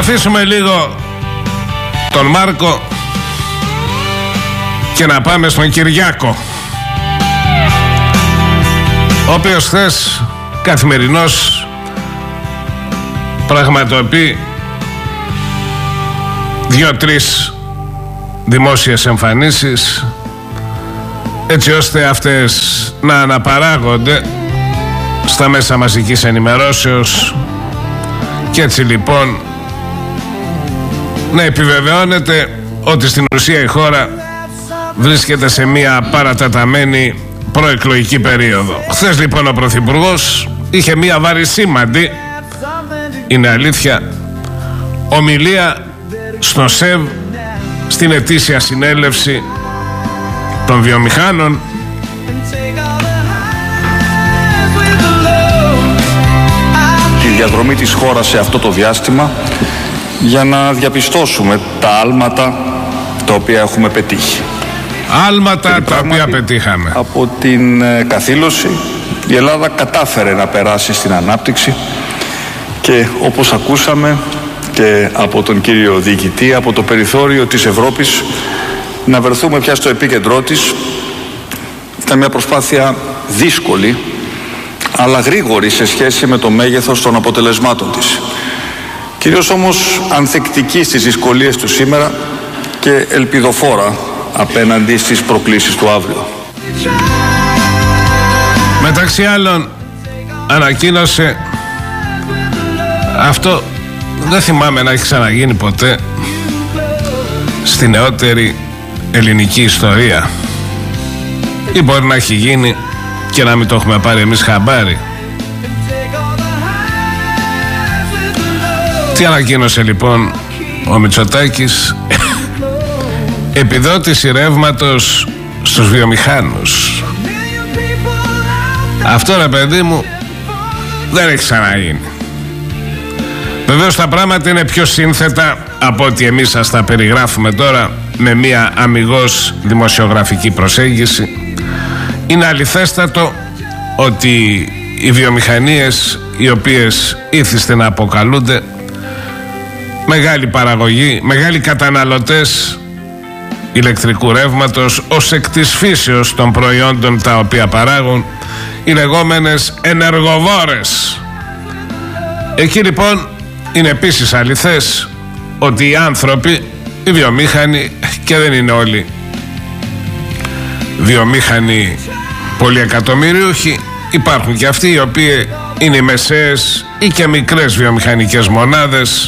αφήσουμε λίγο τον Μάρκο και να πάμε στον Κυριάκο, ο οποίος χθες καθημερινώς πραγματοποιεί 2-3 δημόσιες εμφανίσεις, έτσι ώστε αυτές να αναπαράγονται στα μέσα μαζικής ενημερώσεως και έτσι λοιπόν να επιβεβαιώνεται ότι στην ουσία η χώρα βρίσκεται σε μια παρατεταμένη προεκλογική περίοδο. Χθες λοιπόν ο Πρωθυπουργός είχε μια βαρισίμαντη, είναι αλήθεια, ομιλία στο ΣΕΒ, στην ετήσια συνέλευση των βιομηχάνων, τη διαδρομή της χώρας σε αυτό το διάστημα για να διαπιστώσουμε τα άλματα τα οποία έχουμε πετύχει. Άλματα τα οποία πετύχαμε. Από την καθήλωση η Ελλάδα κατάφερε να περάσει στην ανάπτυξη και όπως ακούσαμε και από τον κύριο διοικητή, από το περιθώριο της Ευρώπης να βρεθούμε πια στο επίκεντρό της. Ήταν μια προσπάθεια δύσκολη αλλά γρήγορη σε σχέση με το μέγεθος των αποτελεσμάτων της. Κυρίως όμως ανθεκτική στις δυσκολίες του σήμερα και ελπιδοφόρα απέναντι στις προκλήσεις του αύριο. Μεταξύ άλλων ανακοίνωσε, αυτό δεν θυμάμαι να έχει ξαναγίνει ποτέ στη νεότερη ελληνική ιστορία, ή μπορεί να έχει γίνει και να μην το έχουμε πάρει εμείς χαμπάρι. Τι ανακοίνωσε λοιπόν ο Μητσοτάκης? Επιδότηση ρεύματος στους βιομηχάνους. Αυτό ρε παιδί μου δεν έχει ξαναγίνει. Βεβαίως τα πράγματα είναι πιο σύνθετα από ότι εμείς σας τα περιγράφουμε τώρα με μια αμιγώς δημοσιογραφική προσέγγιση. Είναι αληθέστατο ότι οι βιομηχανίες, οι οποίες ήθιστε να αποκαλούνται μεγάλη παραγωγή, μεγάλοι καταναλωτές ηλεκτρικού ρεύματος ως εκ της φύσεως των προϊόντων τα οποία παράγουν, οι λεγόμενες ενεργοβόρες. Εκεί λοιπόν είναι επίσης αληθές ότι οι άνθρωποι, οι βιομήχανοι, και δεν είναι όλοι βιομήχανοι πολυεκατομμυριούχοι, υπάρχουν και αυτοί οι οποίοι είναι μεσαίες ή και μικρές βιομηχανικές μονάδες,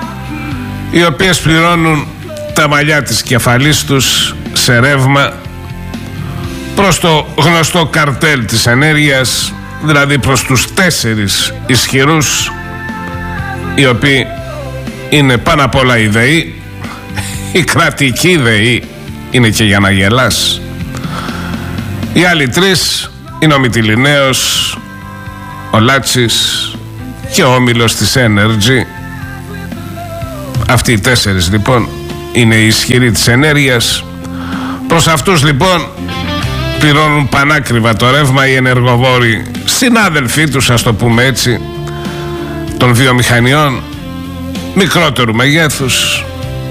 οι οποίες πληρώνουν τα μαλλιά της κεφαλής τους σε ρεύμα προς το γνωστό καρτέλ της ενέργειας, δηλαδή προς τους 4 ισχυρούς, οι οποίοι είναι πάνω απ' όλα οι ΔΕΗ. Η κρατική ΔΕΗ είναι και για να γελάς. Οι άλλοι 3 είναι ο Μυτιληναίος, ο Λάτσης και ο όμιλος της Energy. Αυτοί οι 4 λοιπόν είναι οι ισχυροί της ενέργειας. Προς αυτούς λοιπόν πληρώνουν πανάκριβα το ρεύμα οι ενεργοβόροι συνάδελφοί τους, ας το πούμε έτσι, των βιομηχανιών μικρότερου μεγέθους.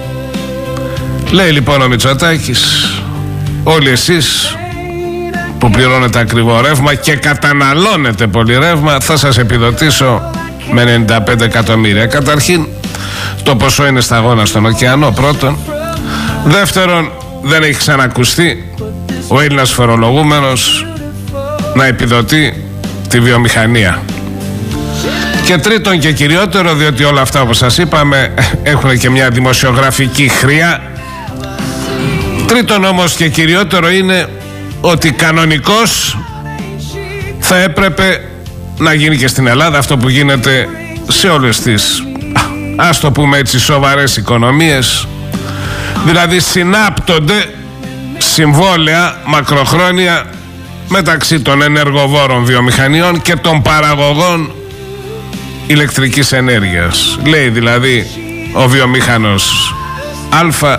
Λέει λοιπόν ο Μητσοτάκης, όλοι εσείς που πληρώνετε ακριβό ρεύμα και καταναλώνετε πολύ ρεύμα, θα σας επιδοτήσω με 95 εκατομμύρια. Καταρχήν το ποσό είναι σταγόνα στον ωκεανό, πρώτον. Δεύτερον, δεν έχει ξανακουστεί ο Έλληνας φορολογούμενος να επιδοτεί τη βιομηχανία. Και τρίτον και κυριότερο, διότι όλα αυτά όπως σας είπαμε έχουν και μια δημοσιογραφική χρειά, τρίτον όμως και κυριότερο είναι ότι κανονικώς θα έπρεπε να γίνει και στην Ελλάδα αυτό που γίνεται σε όλες τις, ας το πούμε έτσι, σοβαρές οικονομίες. Δηλαδή συνάπτονται συμβόλαια μακροχρόνια μεταξύ των ενεργοβόρων βιομηχανιών και των παραγωγών ηλεκτρικής ενέργειας. Λέει δηλαδή ο βιομήχανος Α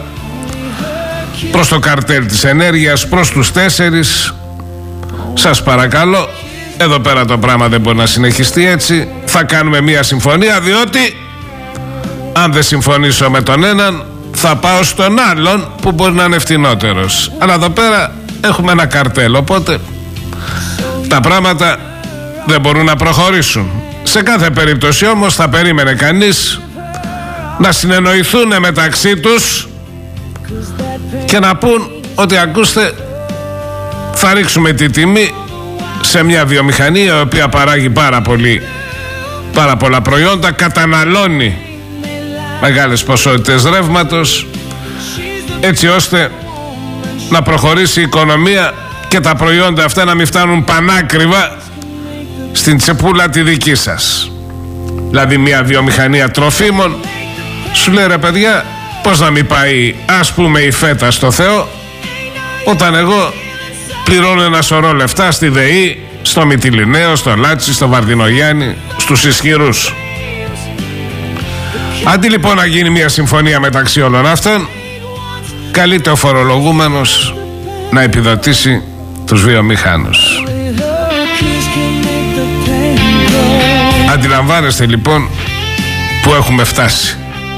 προς το καρτέλ της ενέργειας, προς τους 4, σας παρακαλώ, εδώ πέρα το πράγμα δεν μπορεί να συνεχιστεί έτσι, θα κάνουμε μια συμφωνία, διότι αν δεν συμφωνήσω με τον έναν, θα πάω στον άλλον που μπορεί να είναι φτηνότερος. Αλλά εδώ πέρα έχουμε ένα καρτέλ, οπότε τα πράγματα δεν μπορούν να προχωρήσουν. Σε κάθε περίπτωση όμως θα περίμενε κανείς να συνεννοηθούν μεταξύ τους και να πούν ότι ακούστε, θα ρίξουμε τη τιμή σε μια βιομηχανία η οποία παράγει πάρα πολλά προϊόντα, καταναλώνει μεγάλες ποσότητες ρεύματος, έτσι ώστε να προχωρήσει η οικονομία και τα προϊόντα αυτά να μην φτάνουν πανάκριβα στην τσεπούλα τη δική σας. Δηλαδή μια βιομηχανία τροφίμων σου λέει, ρε παιδιά, πώς να μην πάει ας πούμε η φέτα στο Θεό, όταν εγώ πληρώνω ένα σωρό λεφτά στη ΔΕΗ, στο Μυτιληναίο, στο Λάτσι, στο Βαρδινογιάννη, στους ισχυρούς. Αντί λοιπόν να γίνει μια συμφωνία μεταξύ όλων αυτών, καλείται ο φορολογούμενος να επιδοτήσει τους βιομηχάνους. Αντιλαμβάνεστε λοιπόν που έχουμε φτάσει.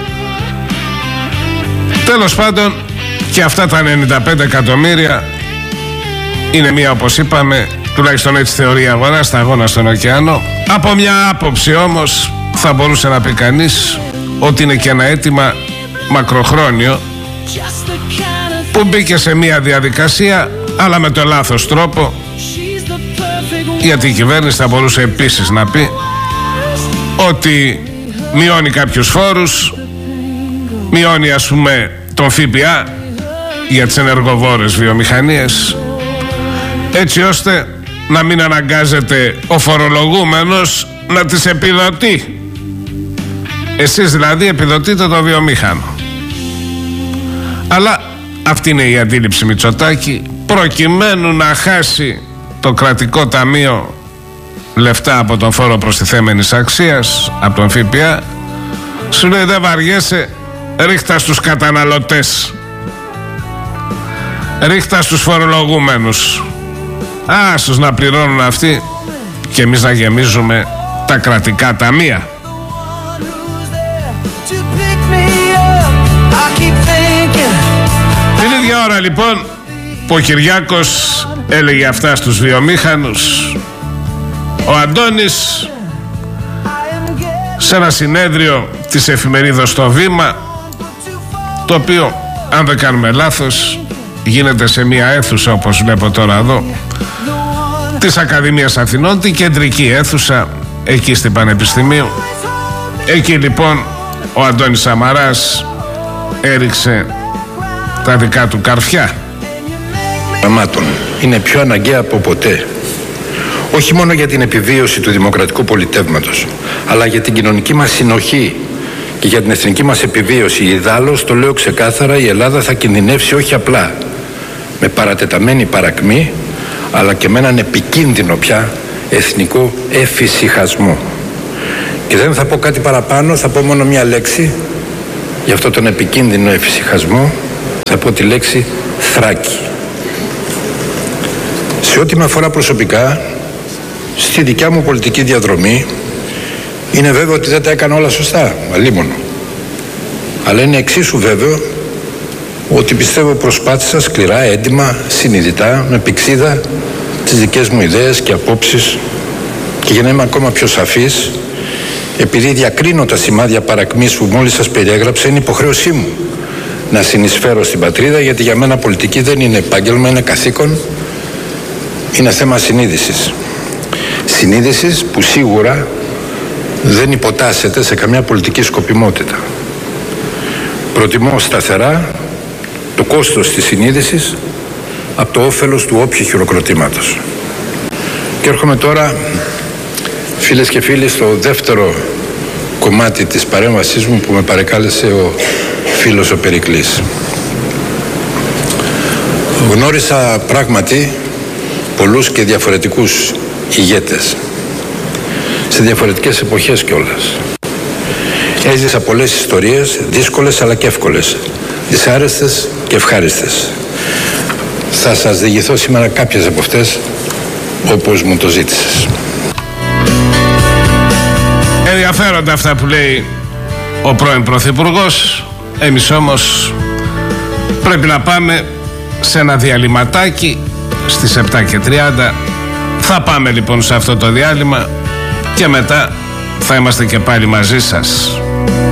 Τέλος πάντων, και αυτά τα 95 εκατομμύρια είναι μία, όπως είπαμε, τουλάχιστον έτσι θεωρεί η αγορά, στα αγώνα στον ωκεανό. Από μια άποψη όμως θα μπορούσε να πει κανείς ότι είναι και ένα αίτημα μακροχρόνιο που μπήκε σε μια διαδικασία, αλλά με το λάθος τρόπο, γιατί η κυβέρνηση θα μπορούσε επίσης να πει ότι μειώνει κάποιους φόρους, μειώνει ας πούμε τον ΦΠΑ για τις ενεργοβόρες βιομηχανίες, έτσι ώστε να μην αναγκάζεται ο φορολογούμενος να τις επιδοτεί. Εσείς δηλαδή επιδοτείτε το βιομήχανο. Αλλά αυτή είναι η αντίληψη Μητσοτάκη, προκειμένου να χάσει το κρατικό ταμείο λεφτά από τον φόρο προστιθέμενης αξίας, από τον ΦΠΑ, σου λέει δεν βαριέσαι, ρίχτα στους καταναλωτές, ρίχτα στους φορολογούμενους, άσους να πληρώνουν αυτοί και εμείς να γεμίζουμε τα κρατικά ταμεία. Την ίδια ώρα λοιπόν που ο Κυριάκος έλεγε αυτά στους βιομήχανους, ο Αντώνης σε ένα συνέδριο της εφημερίδας στο Βήμα, το οποίο αν δεν κάνουμε λάθος γίνεται σε μια αίθουσα, όπως βλέπω τώρα εδώ, της Ακαδημίας Αθηνών, την κεντρική αίθουσα εκεί στην Πανεπιστημίου. Εκεί λοιπόν ο Αντώνης Σαμαράς έριξε τα δικά του καρφιά. Είναι πιο αναγκαία από ποτέ. Όχι μόνο για την επιβίωση του δημοκρατικού πολιτεύματος, αλλά για την κοινωνική μας συνοχή και για την εθνική μας επιβίωση. Ιδάλλως, το λέω ξεκάθαρα, η Ελλάδα θα κινδυνεύσει όχι απλά με παρατεταμένη παρακμή, αλλά και με έναν επικίνδυνο πια εθνικό εφησυχασμό. Και δεν θα πω κάτι παραπάνω, θα πω μόνο μια λέξη για αυτό τον επικίνδυνο εφησυχασμό, θα πω τη λέξη Θράκη. Σε ό,τι με αφορά προσωπικά, στη δικιά μου πολιτική διαδρομή, είναι βέβαιο ότι δεν τα έκανα όλα σωστά, αλίμονο. Αλλά είναι εξίσου βέβαιο ότι πιστεύω προσπάθησα σκληρά, έντιμα, συνειδητά, με πηξίδα τις δικές μου ιδέες και απόψεις, και για να είμαι ακόμα πιο σαφής, επειδή διακρίνω τα σημάδια παρακμής που μόλις σας περιέγραψα, είναι υποχρέωσή μου να συνεισφέρω στην πατρίδα, γιατί για μένα πολιτική δεν είναι επάγγελμα, είναι καθήκον, είναι θέμα συνείδησης. Συνείδησης που σίγουρα δεν υποτάσσεται σε καμιά πολιτική σκοπιμότητα. Προτιμώ σταθερά το κόστος της συνείδησης από το όφελος του όποιου χειροκροτήματος. Και έρχομαι τώρα, φίλες και φίλοι, στο δεύτερο κομμάτι της παρέμβασής μου που με παρεκάλεσε ο φίλος ο Περικλής. Γνώρισα πράγματι πολλούς και διαφορετικούς ηγέτες σε διαφορετικές εποχές κιόλας. Έζησα πολλές ιστορίες, δύσκολες αλλά και εύκολες, δυσάρεστες και ευχάριστες. Θα σας διηγηθώ σήμερα κάποιες από αυτές όπως μου το ζήτησες. Ενδιαφέροντα αυτά που λέει ο πρώην Πρωθυπουργός. Εμείς όμως πρέπει να πάμε σε ένα διαλυματάκι στις 7:30. Θα πάμε λοιπόν σε αυτό το διάλειμμα και μετά θα είμαστε και πάλι μαζί σας.